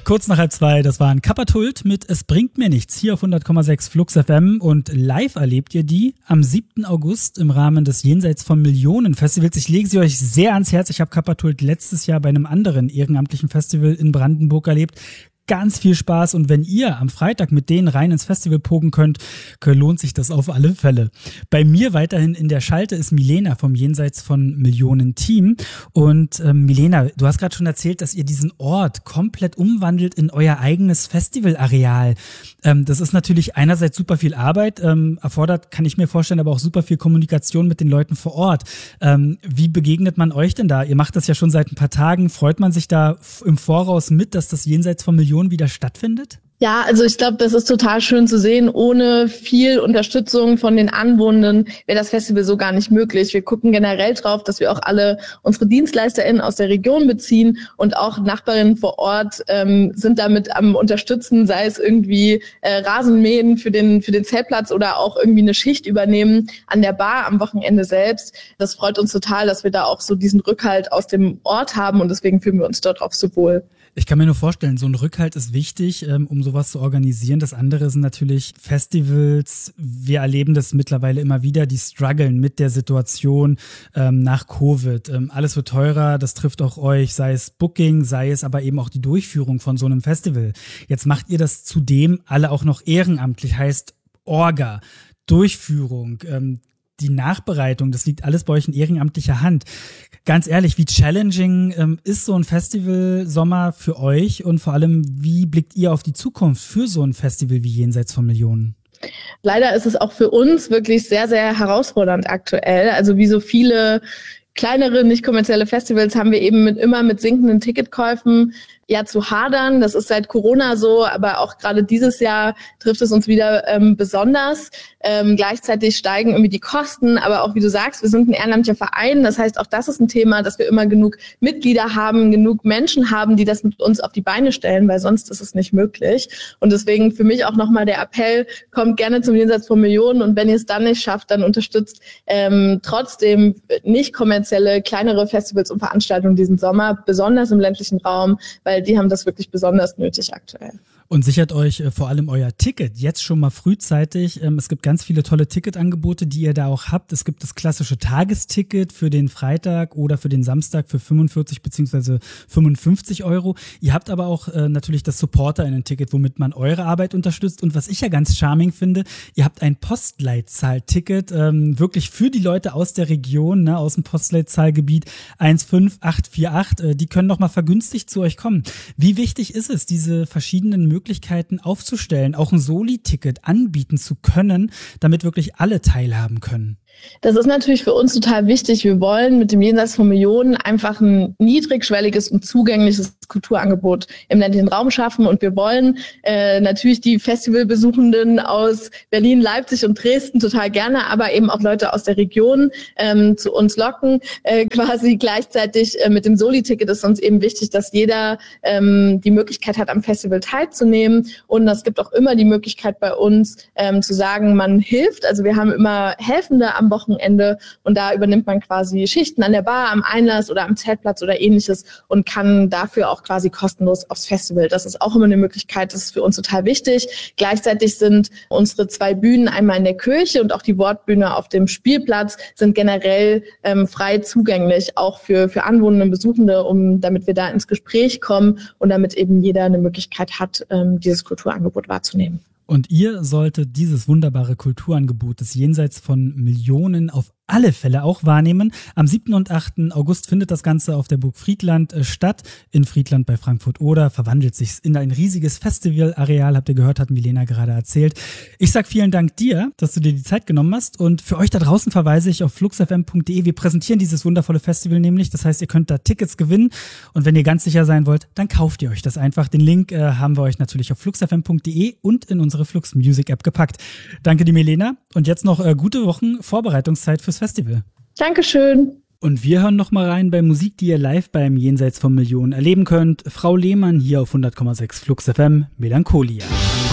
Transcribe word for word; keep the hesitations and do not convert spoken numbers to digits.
Kurz nach halb zwei, das war ein Kappatult mit Es bringt mir nichts hier auf hundert Komma sechs Flux F M und live erlebt ihr die am siebten August im Rahmen des Jenseits von Millionen Festivals. Ich lege sie euch sehr ans Herz. Ich habe Kappatult letztes Jahr bei einem anderen ehrenamtlichen Festival in Brandenburg erlebt. Ganz viel Spaß und wenn ihr am Freitag mit denen rein ins Festival pogen könnt, lohnt sich das auf alle Fälle. Bei mir weiterhin in der Schalte ist Milena vom Jenseits von Millionen Team und ähm, Milena, du hast gerade schon erzählt, dass ihr diesen Ort komplett umwandelt in euer eigenes Festivalareal. Ähm, das ist natürlich einerseits super viel Arbeit, ähm, erfordert, kann ich mir vorstellen, aber auch super viel Kommunikation mit den Leuten vor Ort. Ähm, wie begegnet man euch denn da? Ihr macht das ja schon seit ein paar Tagen. Freut man sich da im Voraus mit, dass das Jenseits von Millionen wieder stattfindet? Ja, also ich glaube, das ist total schön zu sehen. Ohne viel Unterstützung von den Anwohnenden wäre das Festival so gar nicht möglich. Wir gucken generell drauf, dass wir auch alle unsere DienstleisterInnen aus der Region beziehen und auch Nachbarinnen vor Ort ähm, sind damit am Unterstützen, sei es irgendwie äh, Rasenmähen für den für den Zeltplatz oder auch irgendwie eine Schicht übernehmen an der Bar am Wochenende selbst. Das freut uns total, dass wir da auch so diesen Rückhalt aus dem Ort haben und deswegen fühlen wir uns dort auch so wohl. Ich kann mir nur vorstellen, so ein Rückhalt ist wichtig, um sowas zu organisieren. Das andere sind natürlich Festivals. Wir erleben das mittlerweile immer wieder, die strugglen mit der Situation ähm, nach Covid. Ähm, alles wird teurer, das trifft auch euch, sei es Booking, sei es aber eben auch die Durchführung von so einem Festival. Jetzt macht ihr das zudem alle auch noch ehrenamtlich, heißt Orga, Durchführung, ähm, die Nachbereitung, das liegt alles bei euch in ehrenamtlicher Hand. Ganz ehrlich, wie challenging ähm, ist so ein Festivalsommer für euch und vor allem, wie blickt ihr auf die Zukunft für so ein Festival wie Jenseits von Millionen? Leider ist es auch für uns wirklich sehr, sehr herausfordernd aktuell. Also wie so viele kleinere, nicht kommerzielle Festivals haben wir eben mit immer mit sinkenden Ticketkäufen ja zu hadern. Das ist seit Corona so, aber auch gerade dieses Jahr trifft es uns wieder ähm, besonders. Ähm, gleichzeitig steigen irgendwie die Kosten, aber auch wie du sagst, wir sind ein ehrenamtlicher Verein. Das heißt, auch das ist ein Thema, dass wir immer genug Mitglieder haben, genug Menschen haben, die das mit uns auf die Beine stellen, weil sonst ist es nicht möglich. Und deswegen für mich auch nochmal der Appell, kommt gerne zum Jenseits von Millionen und wenn ihr es dann nicht schafft, dann unterstützt ähm, trotzdem nicht kommerzielle, kleinere Festivals und Veranstaltungen diesen Sommer, besonders im ländlichen Raum, weil die haben das wirklich besonders nötig aktuell. Und sichert euch äh, vor allem euer Ticket jetzt schon mal frühzeitig. Ähm, es gibt ganz viele tolle Ticketangebote, die ihr da auch habt. Es gibt das klassische Tagesticket für den Freitag oder für den Samstag für fünfundvierzig beziehungsweise fünfundfünfzig Euro. Ihr habt aber auch äh, natürlich das SupporterInnen-Ticket, womit man eure Arbeit unterstützt. Und was ich ja ganz charming finde, ihr habt ein Postleitzahl-Ticket, ähm, wirklich für die Leute aus der Region, ne, aus dem Postleitzahlgebiet eins fünf acht vier acht. Äh, die können noch mal vergünstigt zu euch kommen. Wie wichtig ist es, diese verschiedenen Möglichkeiten aufzustellen, auch ein Soli-Ticket anbieten zu können, damit wirklich alle teilhaben können? Das ist natürlich für uns total wichtig. Wir wollen mit dem Jenseits von Millionen einfach ein niedrigschwelliges und zugängliches Kulturangebot im ländlichen Raum schaffen. Und wir wollen äh, natürlich die Festivalbesuchenden aus Berlin, Leipzig und Dresden total gerne, aber eben auch Leute aus der Region ähm, zu uns locken. Äh, quasi gleichzeitig äh, mit dem Soli-Ticket ist uns eben wichtig, dass jeder ähm, die Möglichkeit hat, am Festival teilzunehmen. Und es gibt auch immer die Möglichkeit bei uns ähm, zu sagen, man hilft. Also wir haben immer Helfende am Wochenende und da übernimmt man quasi Schichten an der Bar, am Einlass oder am Zeltplatz oder ähnliches und kann dafür auch quasi kostenlos aufs Festival. Das ist auch immer eine Möglichkeit, das ist für uns total wichtig. Gleichzeitig sind unsere zwei Bühnen, einmal in der Kirche und auch die Wortbühne auf dem Spielplatz, sind generell ähm, frei zugänglich, auch für, für Anwohner und Besuchende, um, damit wir da ins Gespräch kommen und damit eben jeder eine Möglichkeit hat, ähm, dieses Kulturangebot wahrzunehmen. Und ihr solltet dieses wunderbare Kulturangebot des Jenseits von Millionen auf alle Fälle auch wahrnehmen. Am siebten und achten August findet das Ganze auf der Burg Friedland äh, statt. In Friedland bei Frankfurt-Oder verwandelt sich in ein riesiges Festivalareal, habt ihr gehört, hat Milena gerade erzählt. Ich sag vielen Dank dir, dass du dir die Zeit genommen hast und für euch da draußen verweise ich auf flux f m punkt d e. Wir präsentieren dieses wundervolle Festival nämlich, das heißt, ihr könnt da Tickets gewinnen und wenn ihr ganz sicher sein wollt, dann kauft ihr euch das einfach. Den Link äh, haben wir euch natürlich auf flux f m punkt d e und in unsere Flux Music App gepackt. Danke dir, Milena, und jetzt noch äh, gute Wochen Vorbereitungszeit fürs Festival. Dankeschön. Und wir hören noch mal rein bei Musik, die ihr live beim Jenseits von Millionen erleben könnt. Frau Lehmann hier auf hundert Komma sechs Flux F M, Melancholia.